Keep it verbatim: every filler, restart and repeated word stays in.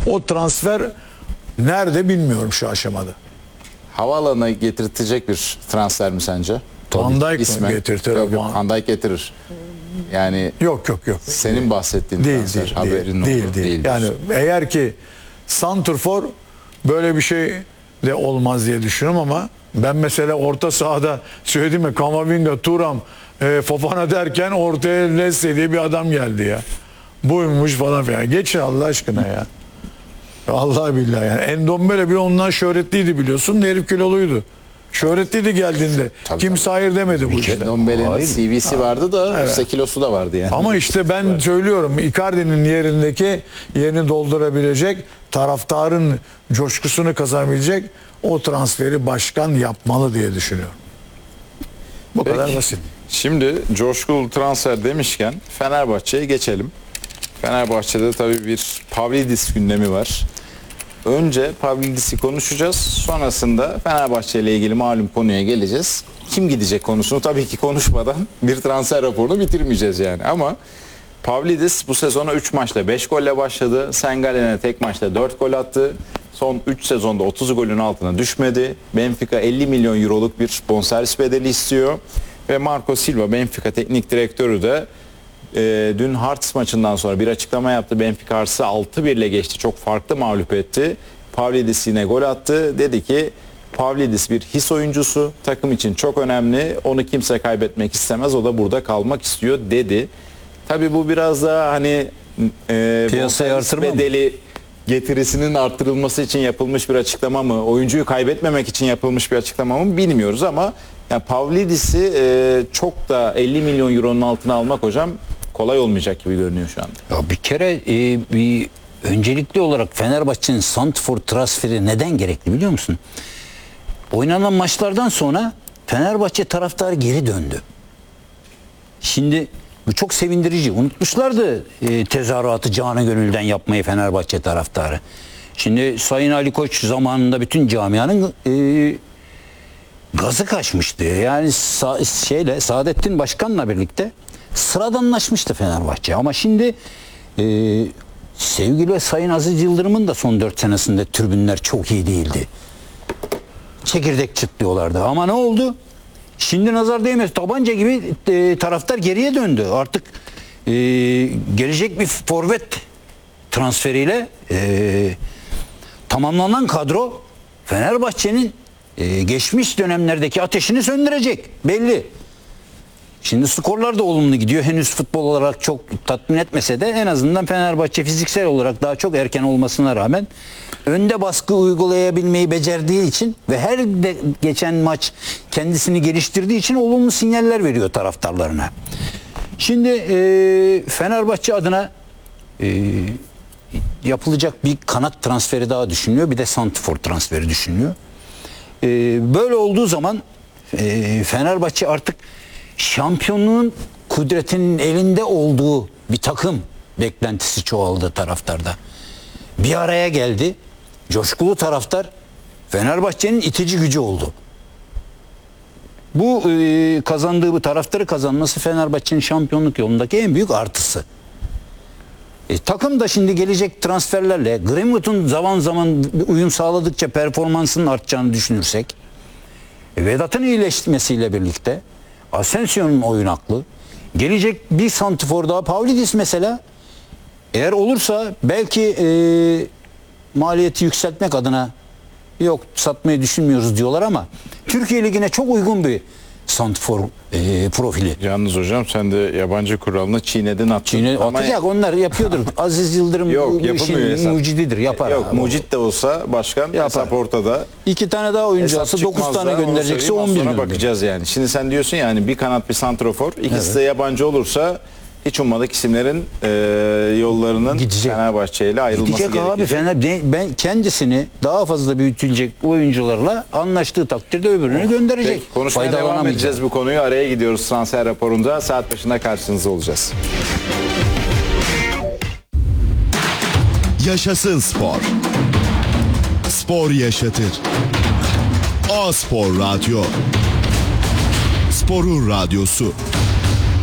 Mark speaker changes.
Speaker 1: O transfer nerede bilmiyorum şu aşamada.
Speaker 2: Havaalanına getirtecek bir transfer mi sence?
Speaker 1: Van Dijk
Speaker 2: İsmen.
Speaker 1: mi getirtir?
Speaker 2: Yok, yok, Van Dijk getirir. Yani
Speaker 1: Yok yok yok.
Speaker 2: senin bahsettiğin
Speaker 1: Değil
Speaker 2: transfer
Speaker 1: değil
Speaker 2: haberin
Speaker 1: değil,
Speaker 2: oldu.
Speaker 1: değil, değil.
Speaker 2: Değildir.
Speaker 1: Yani eğer ki santrfor böyle bir şey de olmaz diye düşünüyorum ama ben mesela orta sahada söyledim mi Kamavinga, Thuram, e, Fofana derken ortaya Lesse diye bir adam geldi ya. Buymuş falan filan. Geçin Allah aşkına ya. Allah billahi yani. Endombele bile ondan şöhretliydi biliyorsun. Herif kiloluydu. Şöhretliydi geldiğinde.
Speaker 2: Tabii,
Speaker 1: Kimse
Speaker 2: tabii.
Speaker 1: hayır demedi bu işte.
Speaker 2: Ndombele'nin C V'si vardı da
Speaker 1: Evet.
Speaker 2: işte kilosu da vardı yani.
Speaker 1: Ama işte ben söylüyorum Icardi'nin yerindeki yerini doldurabilecek, taraftarın coşkusunu kazanabilecek o transferi başkan yapmalı diye düşünüyorum. Bu
Speaker 2: Peki.
Speaker 1: kadar basit.
Speaker 2: Şimdi coşkulu transfer demişken Fenerbahçe'ye geçelim. Fenerbahçe'de tabii bir Pavlidis gündemi var. Önce Pavlidis'i konuşacağız. Sonrasında Fenerbahçe ile ilgili malum konuya geleceğiz. Kim gidecek konusunu tabii ki konuşmadan bir transfer raporunu bitirmeyeceğiz yani. Ama Pavlidis bu sezona üç maçla beş golle başladı. Sengalen'e tek maçta dört gol attı. Son üç sezonda otuz golün altına düşmedi. Benfica elli milyon euroluk bir bonservis bedeli istiyor. Ve Marco Silva, Benfica teknik direktörü de e, dün Hearts maçından sonra bir açıklama yaptı. Benfica Hearts'ı altı bir ile geçti. Çok farklı mağlup etti. Pavlidis yine gol attı. Dedi ki Pavlidis bir his oyuncusu. Takım için çok önemli. Onu kimse kaybetmek istemez. O da burada kalmak istiyor dedi. Tabii bu biraz daha hani e,
Speaker 3: piyasayı artırma mı?
Speaker 2: bedeli getirisinin arttırılması için yapılmış bir açıklama mı? Oyuncuyu kaybetmemek için yapılmış bir açıklama mı bilmiyoruz ama yani Pavlidis'i e, çok da elli milyon euronun altına almak hocam kolay olmayacak gibi görünüyor şu anda.
Speaker 3: Ya bir kere e, bir öncelikli olarak Fenerbahçe'nin santrfor transferi neden gerekli biliyor musun? Oynanan maçlardan sonra Fenerbahçe taraftarı geri döndü. Şimdi bu çok sevindirici. Unutmuşlardı e, tezahüratı canı gönülden yapmayı Fenerbahçe taraftarı. Şimdi Sayın Ali Koç zamanında bütün camianın e, gazı kaçmıştı. Yani Sa şeyle Saadettin Başkan'la birlikte sıradanlaşmıştı Fenerbahçe. Ama şimdi e, sevgili Sayın Aziz Yıldırım'ın da son dört senesinde tribünler çok iyi değildi. Çekirdek çıtlıyorlardı. Ama ne oldu? Şimdi nazar değmez. Tabanca gibi e, taraftar geriye döndü. Artık e, gelecek bir forvet transferiyle e, tamamlanan kadro Fenerbahçe'nin e, geçmiş dönemlerdeki ateşini söndürecek. Belli. Şimdi skorlar da olumlu gidiyor. Henüz futbol olarak çok tatmin etmese de en azından Fenerbahçe fiziksel olarak daha çok erken olmasına rağmen önde baskı uygulayabilmeyi becerdiği için ve her de geçen maç kendisini geliştirdiği için olumlu sinyaller veriyor taraftarlarına. Şimdi e, Fenerbahçe adına e, yapılacak bir kanat transferi daha düşünülüyor. Bir de santrfor transferi düşünülüyor. E, böyle olduğu zaman e, Fenerbahçe artık şampiyonluğun kudretinin elinde olduğu bir takım beklentisi çoğaldı taraftarda. Bir araya geldi. Coşkulu taraftar Fenerbahçe'nin itici gücü oldu. Bu e, kazandığı bu taraftarı kazanması Fenerbahçe'nin şampiyonluk yolundaki en büyük artısı. E, takım da şimdi gelecek transferlerle Greenwood'un zaman zaman uyum sağladıkça performansının artacağını düşünürsek e, Vedat'ın iyileşmesiyle birlikte Asensio'nun oyun aklı gelecek bir santifor daha Pavlidis mesela eğer olursa belki e, maliyeti yükseltmek adına yok satmayı düşünmüyoruz diyorlar ama Türkiye Ligi'ne çok uygun bir santifor e, profili.
Speaker 2: Yalnız hocam sen de yabancı kuralını çiğnedin attın.
Speaker 3: Çiğne,
Speaker 2: Ama
Speaker 3: atacak onlar yapıyordur. Aziz Yıldırım
Speaker 2: Yok,
Speaker 3: bu
Speaker 2: yapamıyor
Speaker 3: işin
Speaker 2: hesap.
Speaker 3: mucididir yapar.
Speaker 2: Yok
Speaker 3: abi.
Speaker 2: mucit de olsa başkan
Speaker 3: Yapar.
Speaker 2: hesap ortada.
Speaker 3: İki tane daha oyuncu alsa dokuz tane gönderecekse on bir
Speaker 2: sonra
Speaker 3: gönderecek.
Speaker 2: bakacağız yani. Şimdi sen diyorsun yani bir kanat bir santrofor ikisi
Speaker 3: Evet.
Speaker 2: de yabancı olursa hiç ummadık isimlerin e, yollarının
Speaker 3: Gidecek.
Speaker 2: Fenerbahçe ile ayrılması
Speaker 3: Gidecek
Speaker 2: gerekecek.
Speaker 3: abi Fener ben kendisini daha fazla büyütülecek oyuncularla anlaştığı takdirde öbürünü gönderecek.
Speaker 2: Peki, konuşmaya devam
Speaker 3: Faydalanamayacak.
Speaker 2: edeceğiz bu konuyu. Araya gidiyoruz transfer raporunda. Saat başında karşınızda olacağız.
Speaker 4: Yaşasın spor. Spor yaşatır. O Spor Radyo. Sporun radyosu.